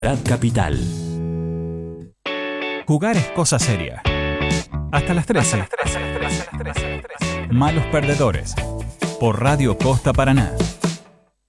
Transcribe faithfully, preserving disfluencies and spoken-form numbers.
Capital. Jugar es cosa seria. Hasta las trece. Malos perdedores. Por Radio Costa Paraná.